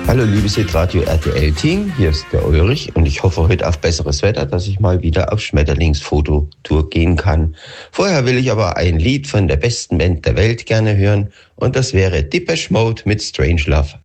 Hallo liebes Hitradio RTL-Team, hier ist der Ulrich und ich hoffe heute auf besseres Wetter, dass ich mal wieder auf Schmetterlingsfototour gehen kann. Vorher will ich aber ein Lied von der besten Band der Welt gerne hören und das wäre Depeche Mode mit Strange Love.